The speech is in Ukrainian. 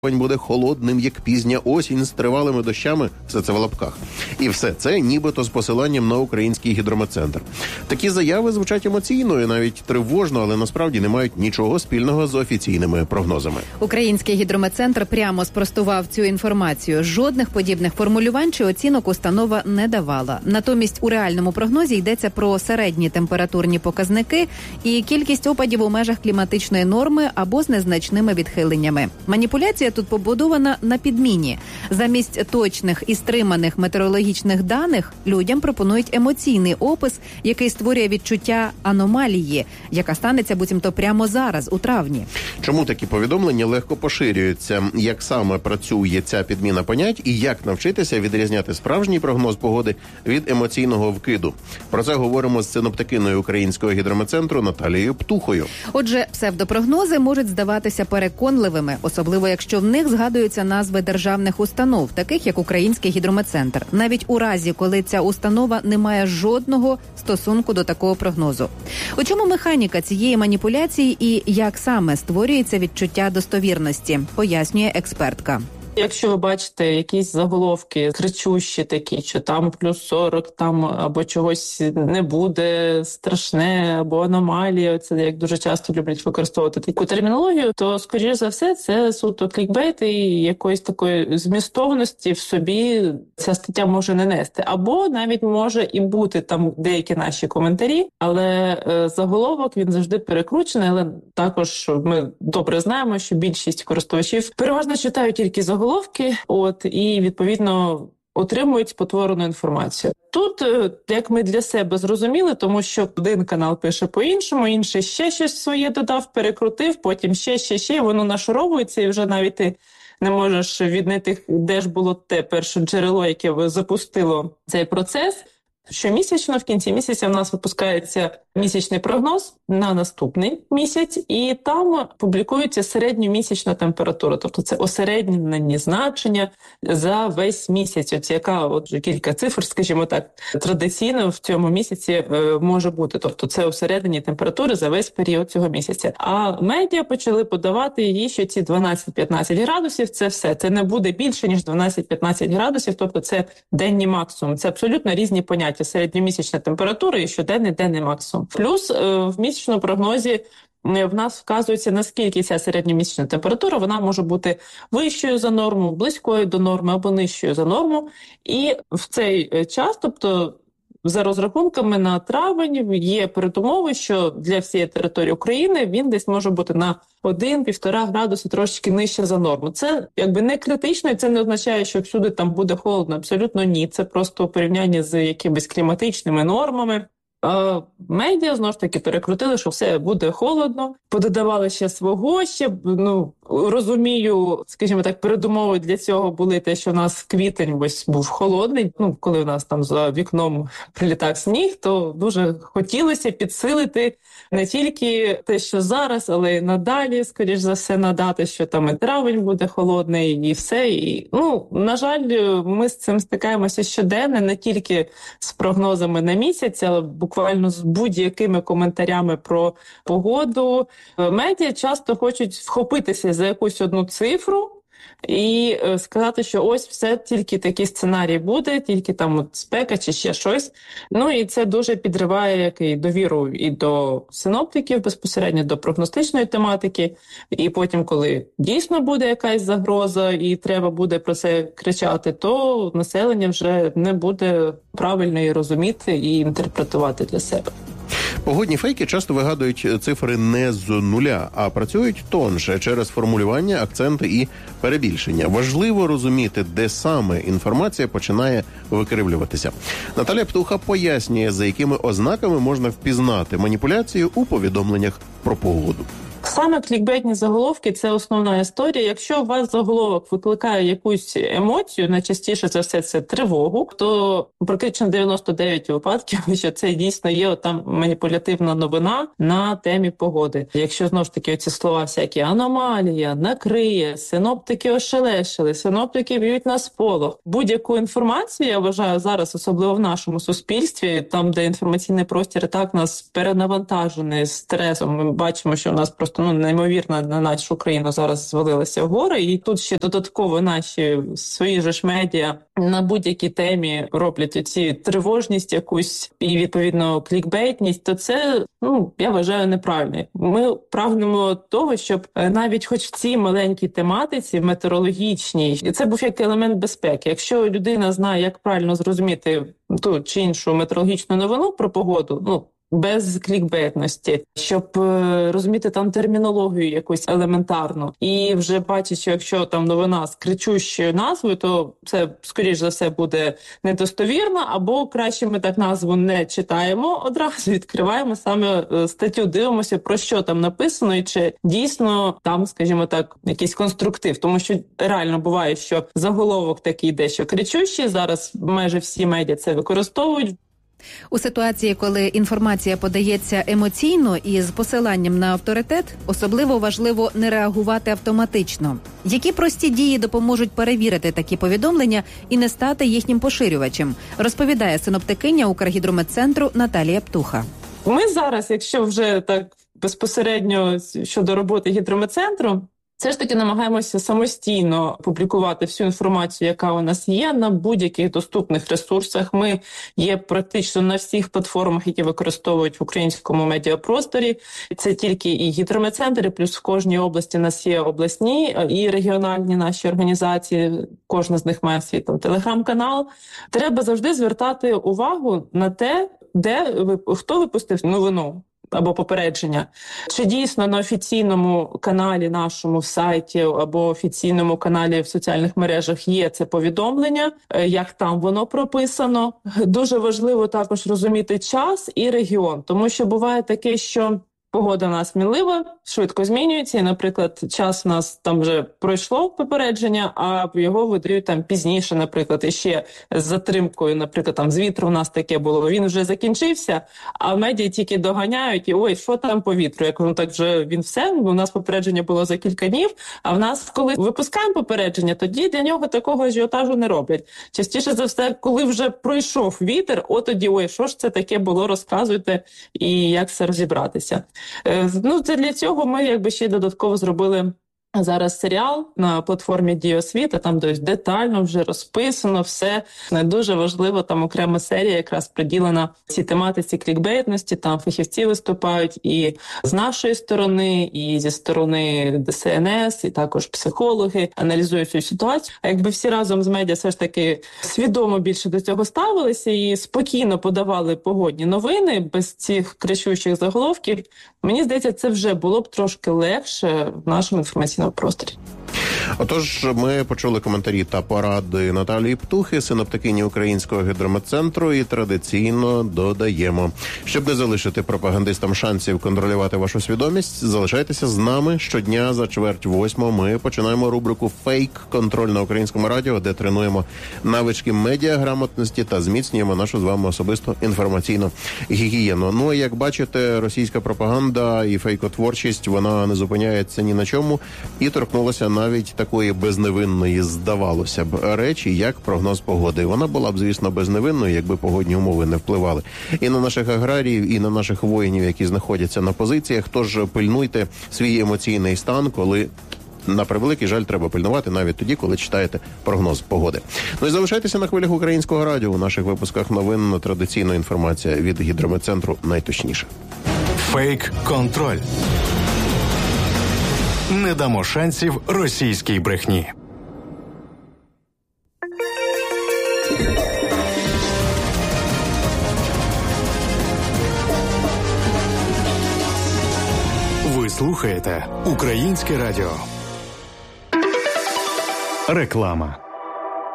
буде холодним, як пізня осінь, з тривалими дощами, все це в лапках. І все це нібито з посиланням на український гідрометцентр. Такі заяви звучать емоційно і навіть тривожно, але насправді не мають нічого спільного з офіційними прогнозами. Український гідрометцентр прямо спростував цю інформацію. Жодних подібних формулювань чи оцінок установа не давала. Натомість у реальному прогнозі йдеться про середні температурні показники і кількість опадів у межах кліматичної норми або з незначними відхиленнями. Маніпуляція тут побудована на підміні. Замість точних і стриманих метеорологічних даних людям пропонують емоційний опис, який створює відчуття аномалії, яка станеться буцімто прямо зараз, у травні. Чому такі повідомлення легко поширюються? Як саме працює ця підміна понять і як навчитися відрізняти справжній прогноз погоди від емоційного вкиду? Про це говоримо з синоптикиною Українського гідрометцентру Наталією Птухою. Отже, псевдопрогнози можуть здаватися переконливими, особливо якщо в них згадуються назви державних установ, таких як Український гідрометцентр, навіть у разі, коли ця установа не має жодного стосунку до такого прогнозу. У чому механіка цієї маніпуляції і як саме створюється відчуття достовірності, пояснює експертка. Якщо ви бачите якісь заголовки кричущі такі, що там плюс 40, там або чогось не буде, страшне, або аномалія, це як дуже часто люблять використовувати таку термінологію, то, скоріш за все, це суто клікбейт і якоїсь такої змістовності в собі ця стаття може не нести. Або навіть може і бути там деякі наші коментарі, але заголовок, він завжди перекручений, але також ми добре знаємо, що більшість користувачів переважно читають тільки заголовки, і, відповідно, отримують спотворену інформацію. Тут, як ми для себе зрозуміли, тому що один канал пише по-іншому, інший ще щось своє додав, перекрутив, потім ще, воно нашаровується, і вже навіть ти не можеш віднайти, де ж було те перше джерело, яке запустило цей процес. Щомісячно в кінці місяця в нас випускається місячний прогноз на наступний місяць, і там публікується середньомісячна температура, тобто це осереднені значення за весь місяць. Ось яка кілька цифр, скажімо так, традиційно в цьому місяці може бути. Тобто це осереднені температури за весь період цього місяця. А медіа почали подавати її, що ці 12-15 градусів – це все. Це не буде більше, ніж 12-15 градусів, тобто це денний максимум. Це абсолютно різні поняття. Середньомісячна температура і щоденний денний максимум. Плюс в місячному прогнозі в нас вказується, наскільки ця середньомісячна температура, вона може бути вищою за норму, близькою до норми або нижчою за норму. І в цей час, тобто за розрахунками на травень, є передумови, що для всієї території України він десь може бути на 1-1,5 градуси трошечки нижче за норму. Це якби не критично, і це не означає, що всюди там буде холодно. Абсолютно ні. Це просто у порівнянні з якимись кліматичними нормами. Медіа, знову ж таки, перекрутили, що все буде холодно, пододавали ще свого, розумію, скажімо так, передумови для цього були те, що у нас квітень ось був холодний, коли у нас там за вікном прилітав сніг, то дуже хотілося підсилити не тільки те, що зараз, але й надалі, скоріш за все, надати, що там і травень буде холодний, і все. І, на жаль, ми з цим стикаємося щоденно, не тільки з прогнозами на місяць, але буквально з будь-якими коментарями про погоду. Медіа часто хочуть вхопитися за якусь одну цифру і сказати, що ось все, тільки такий сценарій буде, тільки там спека чи ще щось. І це дуже підриває довіру і до синоптиків, безпосередньо до прогностичної тематики. І потім, коли дійсно буде якась загроза і треба буде про це кричати, то населення вже не буде правильно її розуміти і інтерпретувати для себе. Погодні фейки часто вигадують цифри не з нуля, а працюють тонше через формулювання, акценти і перебільшення. Важливо розуміти, де саме інформація починає викривлюватися. Наталія Птуха пояснює, за якими ознаками можна впізнати маніпуляцію у повідомленнях про погоду. Саме клікбейтні заголовки – це основна історія. Якщо у вас заголовок викликає якусь емоцію, найчастіше за все це тривогу, то практично 99 випадків, що це дійсно є там маніпулятивна новина на темі погоди. Якщо, знову ж таки, оці слова всякі аномалія, накриє, синоптики ошелешили, синоптики б'ють на сполох. Будь-яку інформацію, я вважаю, зараз, особливо в нашому суспільстві, там, де інформаційний простір так нас перенавантажений стресом, ми бачимо, що у нас просто неймовірно на нашу країну зараз звалилася в гори. І тут ще додатково наші свої ж медіа на будь-якій темі роблять оці тривожність якусь і, відповідно, клікбейтність, то це, я вважаю, неправильно. Ми прагнемо того, щоб навіть хоч в цій маленькій тематиці, метеорологічній, це був як елемент безпеки. Якщо людина знає, як правильно зрозуміти ту чи іншу метеорологічну новину про погоду, без клікбейтності, щоб розуміти там термінологію якусь елементарну. І вже бачить, що якщо там новина з кричущою назвою, то це, скоріш за все, буде недостовірно, або краще ми так назву не читаємо одразу, відкриваємо саме статтю, дивимося, про що там написано, і чи дійсно там, скажімо так, якийсь конструктив. Тому що реально буває, що заголовок такий дещо кричущий, зараз майже всі медіа це використовують. У ситуації, коли інформація подається емоційно і з посиланням на авторитет, особливо важливо не реагувати автоматично. Які прості дії допоможуть перевірити такі повідомлення і не стати їхнім поширювачем, розповідає синоптикиня Укргідрометцентру Наталія Птуха. Ми зараз, якщо вже так безпосередньо щодо роботи гідрометцентру, все ж таки намагаємося самостійно публікувати всю інформацію, яка у нас є, на будь-яких доступних ресурсах. Ми є практично на всіх платформах, які використовують в українському медіапросторі. Це тільки і гідрометцентри, плюс в кожній області у нас є обласні і регіональні наші організації. Кожна з них має свій телеграм-канал. Треба завжди звертати увагу на те, хто випустив новину або попередження. Чи дійсно на офіційному каналі нашому в сайті або офіційному каналі в соціальних мережах є це повідомлення, як там воно прописано. Дуже важливо також розуміти час і регіон, тому що буває таке, що погода у нас мінлива, швидко змінюється, і, наприклад, час у нас там вже пройшло попередження, а його видають там пізніше, наприклад, і ще з затримкою, наприклад, там з вітру у нас таке було, він вже закінчився, а медіа тільки доганяють, і ой, що там по вітру? Я кажу, так вже він все, у нас попередження було за кілька днів, а в нас, коли випускаємо попередження, тоді для нього такого ажіотажу не роблять. Частіше за все, коли вже пройшов вітер, тоді, ой, що ж це таке було, розказуйте, і як це розібратися. Це для цього ми ще додатково зробили зараз серіал на платформі Діосвіта, там детально вже розписано все. Дуже важливо, там окрема серія якраз приділена цій тематиці клікбейтності, там фахівці виступають і з нашої сторони, і зі сторони ДСНС, і також психологи аналізують цю ситуацію. А якби всі разом з медіа все ж таки свідомо більше до цього ставилися і спокійно подавали погодні новини без цих кричущих заголовків, мені здається, це вже було б трошки легше в нашому інформаційному просторі. Отож, ми почули коментарі та поради Наталії Птухи, синоптикині Українського гідрометцентру, і традиційно додаємо. Щоб не залишити пропагандистам шансів контролювати вашу свідомість, залишайтеся з нами. Щодня за 7:45 ми починаємо рубрику «Фейк-контроль» на Українському радіо, де тренуємо навички медіаграмотності та зміцнюємо нашу з вами особисту інформаційну гігієну. Як бачите, російська пропаганда і фейкотворчість, вона не зупиняється ні на чому і торкнулася навіть такої безневинної, здавалося б, речі, як прогноз погоди. Вона була б, звісно, безневинною, якби погодні умови не впливали і на наших аграріїв, і на наших воїнів, які знаходяться на позиціях. Тож пильнуйте свій емоційний стан, коли, на превеликий жаль, треба пильнувати навіть тоді, коли читаєте прогноз погоди. І залишайтеся на хвилях Українського радіо. У наших випусках новин традиційна інформація від гідрометцентру найточніше. Фейк-контроль. Не дамо шансів російській брехні. Ви слухаєте Українське радіо. Реклама.